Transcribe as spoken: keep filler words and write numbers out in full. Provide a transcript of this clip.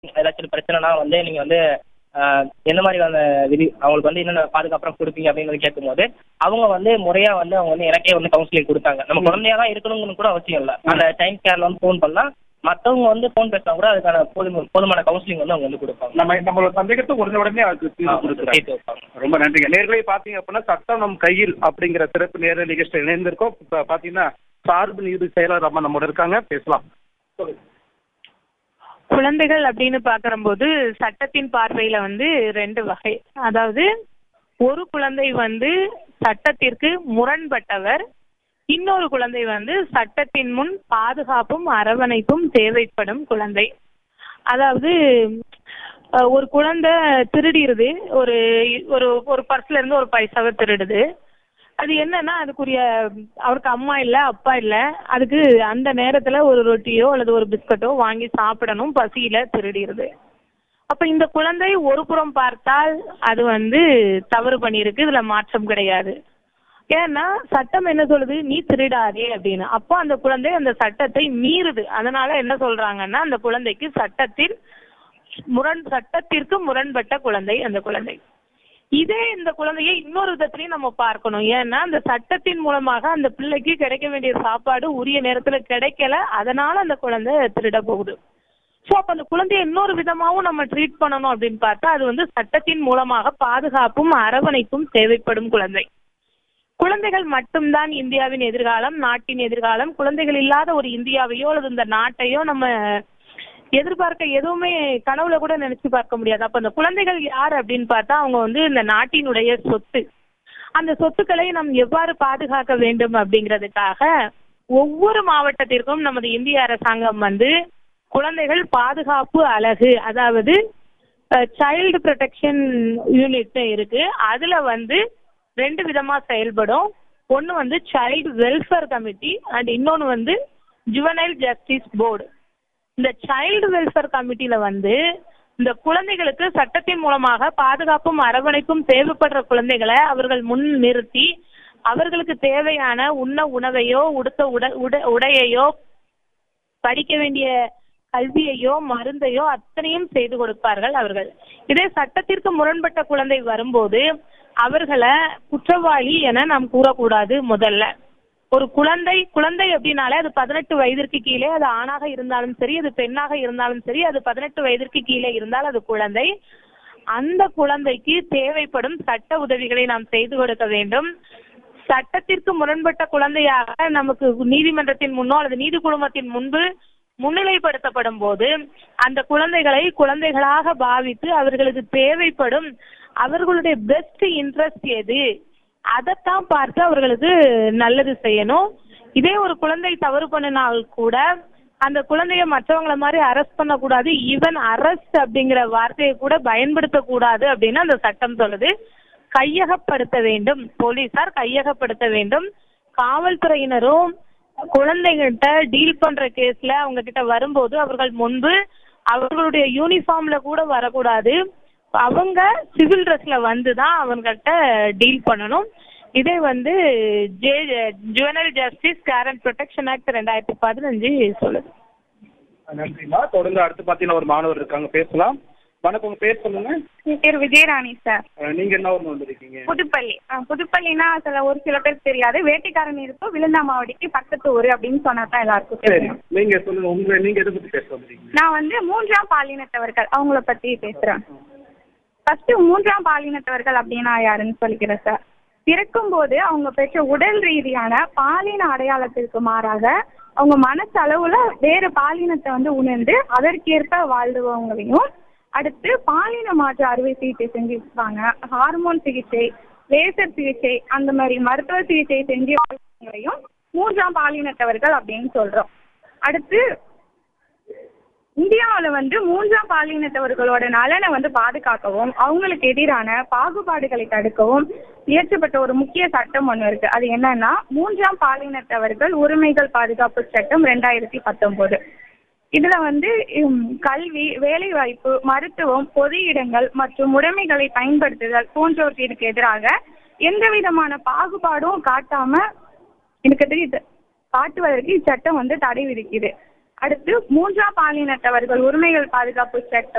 ஏதாச்சும் பிரச்சனைனா வந்து நீங்க வந்து ஆஹ் எந்த மாதிரியான விதி அவங்களுக்கு வந்து என்னென்ன பாதுகாப்புறம் கொடுப்பீங்க அப்படின்னு கேட்கும்போது அவங்க வந்து முறையா வந்து அவங்க வந்து எனக்கே வந்து கவுன்சிலிங் கொடுத்தாங்க. நம்ம குழந்தையா தான் இருக்கணும்னு கூட அவசியம் இல்லை. அந்த டைம் கேர்ல வந்து ஃபோன் பண்ணா மற்றவங்க வந்து ஃபோன் பேசினா கூட அதுக்கான போதும் போதுமான கவுன்சிலிங் வந்து அவங்க வந்து கொடுப்பாங்க. நம்ம நம்மளோட சந்தேகத்தை உடனே உடனே அதுக்கு தீர்வு கொடுக்குறாங்க. ரொம்ப நன்றிங்க. நேர்களே பார்த்தீங்க அப்படின்னா சட்டம் நம் கையில் அப்படிங்கிற சிறப்பு நேரடி நிகழ்ச்சியில் இணைந்திருக்கோம். இப்போ பார்த்தீங்கன்னா சார்பு நீதி செயலர் அம்மா நம்மோட இருக்காங்க, பேசலாம். குழந்தைகள் அப்படின்னு பார்க்கும்போது சட்டத்தின் பார்வையில வந்து ரெண்டு வகை. அதாவது ஒரு குழந்தை வந்து சட்டத்திற்கு முரண்பட்டவர், இன்னொரு குழந்தை வந்து சட்டத்தின் முன் பாதுகாப்பும் அரவணைப்பும் தேவைப்படும் குழந்தை. அதாவது ஒரு குழந்தை திருடிடுது, ஒரு ஒரு ஒரு பர்ஸ்ல இருந்து ஒரு பைசாவை திருடுது. அது என்னன்னா அதுக்குரிய அவருக்கு அம்மா இல்லை அப்பா இல்லை, அதுக்கு அந்த நேரத்தில் ஒரு ரொட்டியோ அல்லது ஒரு பிஸ்கட்டோ வாங்கி சாப்பிடணும், பசியில திருடிடுது. அப்போ இந்த குழந்தை ஒரு புறம் பார்த்தால் அது வந்து தவறு பண்ணியிருக்கு, இதில் மாற்றம் கிடையாது. ஏன்னா சட்டம் என்ன சொல்லுது, நீ திருடாதே அப்படின்னு. அப்போ அந்த குழந்தை அந்த சட்டத்தை மீறுது. அதனால என்ன சொல்றாங்கன்னா அந்த குழந்தைக்கு சட்டத்தில் முரண் சட்டத்திற்கு முரண்பட்ட குழந்தை அந்த குழந்தை. இதே இந்த குழந்தையை இன்னொரு விதத்திலையும் நம்ம பார்க்கணும். ஏன்னா அந்த சட்டத்தின் மூலமாக அந்த பிள்ளைக்கு கிடைக்க வேண்டிய சாப்பாடு உரிய நேரத்துல கிடைக்கல, அதனால அந்த குழந்தை திருட போகுது. ஸோ அப்போ அந்த குழந்தைய இன்னொரு விதமாகவும் நம்ம ட்ரீட் பண்ணணும் அப்படின்னு பார்த்தா அது வந்து சட்டத்தின் மூலமாக பாதுகாப்பும் அரவணைப்பும் தேவைப்படும் குழந்தை. குழந்தைகள் மட்டும்தான் இந்தியாவின் எதிர்காலம், நாட்டின் எதிர்காலம். குழந்தைகள் இல்லாத ஒரு இந்தியாவையோ அல்லது இந்த நாட்டையோ நம்ம எதிர்பார்க்க எதுவுமே கனவுல கூட நினைச்சு பார்க்க முடியாது. அப்ப அந்த குழந்தைகள் யார் அப்படின்னு பார்த்தா அவங்க வந்து இந்த நாட்டினுடைய சொத்து. அந்த சொத்துக்களை நாம் எவ்வாறு பாதுகாக்க வேண்டும் அப்படிங்கிறதுக்காக ஒவ்வொரு மாவட்டத்திற்கும் நமது இந்திய அரசாங்கம் வந்து குழந்தைகள் பாதுகாப்பு அலகு, அதாவது சைல்டு ப்ரொடெக்ஷன் யூனிட் இருக்கு. அதுல வந்து ரெண்டு விதமா செயல்படும். ஒன்னு வந்து சைல்டு வெல்ஃபேர் கமிட்டி அண்ட் இன்னொன்னு வந்து ஜுவனைல் ஜஸ்டிஸ் போர்டு. இந்த சைல்டு வெல்ஃபேர் கமிட்டியில வந்து இந்த குழந்தைகளுக்கு சட்டத்தின் மூலமாக பாதுகாப்பும் அரவணைப்பும் தேவைப்படுற குழந்தைகளை அவர்கள் முன் நிறுத்தி அவர்களுக்கு தேவையான உண்ண உணவையோ உடுத்த உட உட உடையையோ படிக்க வேண்டிய கல்வியையோ மருந்தையோ அத்தனையும் செய்து கொடுப்பார்கள் அவர்கள். இதே சட்டத்திற்கு முரண்பட்ட குழந்தை வரும்போது அவர்களை குற்றவாளி என நாம் கூறக்கூடாது. முதல்ல ஒரு குழந்தை குழந்தை அப்படின்னாலே அது பதினெட்டு வயதிற்கு கீழே, அது ஆணாக இருந்தாலும் சரி அது பெண்ணாக இருந்தாலும் சரி, அது பதினெட்டு வயதிற்கு கீழே இருந்தால் அது குழந்தை. அந்த குழந்தைக்கு தேவைப்படும் சட்ட உதவிகளை நாம் செய்து கொடுக்க வேண்டும். சட்டத்திற்கு முரண்பட்ட குழந்தையாக நமக்கு நீதிமன்றத்தின் முன்னோ அல்லது நீதி குழுமத்தின் முன்பு முன்னிலைப்படுத்தப்படும் போது அந்த குழந்தைகளை குழந்தைகளாக பாவித்து அவர்களுக்கு தேவைப்படும் அவர்களுடைய பெஸ்ட் இன்ட்ரெஸ்ட் எது அதைத்தான் பார்த்து அவர்களுக்கு நல்லது செய்யணும். இதே ஒரு குழந்தை தவறு பண்ணினால் கூட அந்த குழந்தைய மற்றவங்கள மாதிரி அரெஸ்ட் பண்ணக்கூடாது, ஈவன் அரெஸ்ட் அப்படிங்கிற வார்த்தையை கூட பயன்படுத்தக்கூடாது அப்படின்னு அந்த சட்டம் சொல்லுது. கையகப்படுத்த வேண்டும், போலீசார் கையகப்படுத்த வேண்டும். காவல்துறையினரும் குழந்தைகிட்ட டீல் பண்ற கேஸ்ல அவங்க கிட்ட வரும்போது அவர்கள் முன்பு அவர்களுடைய யூனிஃபார்ம்ல கூட வரக்கூடாது, அவங்க சிவில் ட்ரெஸ்ல வந்து தான் அவங்ககிட்ட டீல் பண்ணணும். இதே வந்து J juvenile justice care and protection act ரெண்டாயிரத்தி பதினஞ்சு சொல்லுது. நன்றிமா. தொடர்ந்து அடுத்து பார்த்தீங்கன்னா ஒரு மாணவர் இருக்காங்க, பேசலாம். வணக்கம், உங்க பேர் சொல்லுங்க. என் பேர் விஜயராணி சார். நீங்க என்ன ஊர்ல வந்திருக்கீங்க? புதுப்பள்ளி. புதுப்பள்ளினா சில ஒரு சில பேருக்கு தெரியாது, வேட்டைக்காரன் இருப்பு விழுந்தாமாவடிக்கு பக்கத்து ஊர் அப்படின்னு சொன்னா தான் எல்லாருக்கும் தெரியும். நீங்க சொல்லுங்க, உங்க நீங்க எதை பத்தி பேச வந்திருக்கீங்க? நான் வந்து மூன்றாம் பாலினத்தவர்கள் அவங்கள பத்தி பேசுறேன். ஃபர்ஸ்ட் மூன்றாம் பாலினத்தவர்கள் அப்படின்னா யாருன்னு சொல்லிக்கிறேன் சார். பிறக்கும் போது அவங்க பெற்ற உடல் ரீதியான பாலின அடையாளத்திற்கு மாறாக அவங்க மனசளவுல வேறு பாலினத்தை வந்து உணர்ந்து அதற்கேற்ப வாழ்ந்தவங்களையும், அடுத்து பாலின மாற்று அறுவை சிகிச்சை செஞ்சுருப்பாங்க, ஹார்மோன் சிகிச்சை, லேசர் சிகிச்சை, அந்த மாதிரி மருத்துவ சிகிச்சை செஞ்சவங்களையும் மூன்றாம் பாலினத்தவர்கள் அப்படின்னு சொல்றோம். அடுத்து இந்தியாவில் வந்து மூன்றாம் பாலினத்தவர்களோட நலனை வந்து பாதுகாக்கவும் அவங்களுக்கு எதிரான பாகுபாடுகளை தடுக்கவும் இயற்றப்பட்ட ஒரு முக்கிய சட்டம் ஒன்று இருக்கு. அது என்னன்னா மூன்றாம் பாலினத்தவர்கள் உரிமைகள் பாதுகாப்பு சட்டம் ரெண்டாயிரத்தி பத்தொன்பது. இதுல வந்து கல்வி, வேலைவாய்ப்பு, மருத்துவம், பொது இடங்கள் மற்றும் உடைமைகளை பயன்படுத்துதல் போன்றவற்றிற்கு எதிராக எந்த விதமான பாகுபாடும் காட்டாம எனக்கு தெரியுது காட்டுவதற்கு இச்சட்டம் வந்து தடை விதிக்குது. அடுத்து மூன்றாம் பாலினத்தவர்கள் உரிமைகள் பாதுகாப்பு சட்டம்